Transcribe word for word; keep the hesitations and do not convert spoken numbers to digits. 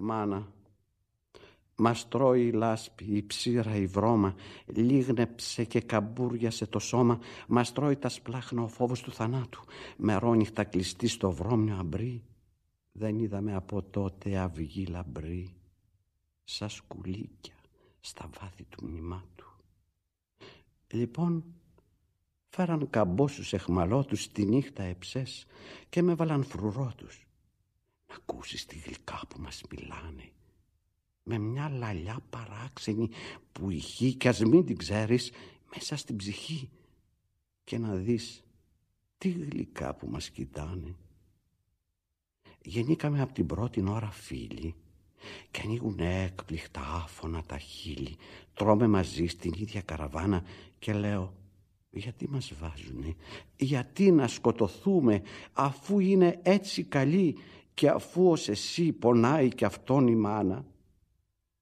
Μάνα, μας τρώει η λάσπη, η ψήρα, η βρώμα, λίγνεψε και καμπούριασε το σώμα, μας τρώει τα σπλάχνα ο φόβος του θανάτου, μερόνυχτα κλειστή στο βρώμιο αμπρί, δεν είδαμε από τότε αυγή λαμπρή, σαν σκουλίκια στα βάθη του μνημάτου. Λοιπόν, φέραν καμπόσους εχμαλώτους τη νύχτα εψές και με βάλαν φρουρό τους. Να ακούσεις τη γλυκά που μας μιλάνε, με μια λαλιά παράξενη που ηχεί κι ας μην την ξέρεις μέσα στην ψυχή, και να δεις τι γλυκά που μας κοιτάνε. Γεννήκαμε από την πρώτη ώρα φίλοι και ανοίγουν έκπληκτα άφωνα τα χείλη. Τρώμε μαζί στην ίδια καραβάνα και λέω, γιατί μας βάζουνε, γιατί να σκοτωθούμε αφού είναι έτσι καλοί και αφού ως εσύ πονάει κι αυτόν η μάνα.